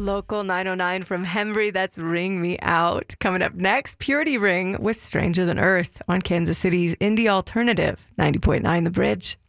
Local 909 from Hembry, that's Ring Me Out. Coming up next, Purity Ring with Stranger Than Earth on Kansas City's Indie Alternative, 90.9 The Bridge.